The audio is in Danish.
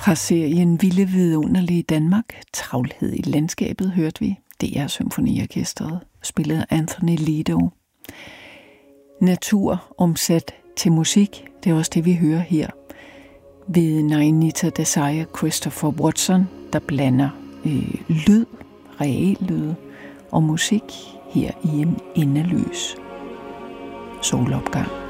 Fra serien Vilde Vidunderlige Danmark, Travlhed i landskabet, hørte vi DR Symfoniorkestret, spillede Anthony Lido. Natur omsat til musik, det er også det, vi hører her ved Nainita Desai og Christopher Watson, der blander lyd, reallyd og musik her i en endeløs solopgang.